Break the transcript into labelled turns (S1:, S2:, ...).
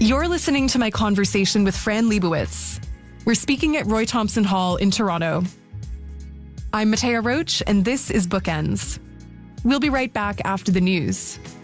S1: You're listening to my conversation with Fran Lebowitz. We're speaking at Roy Thomson Hall in Toronto. I'm Matea Roach, and this is Bookends. We'll be right back after the news.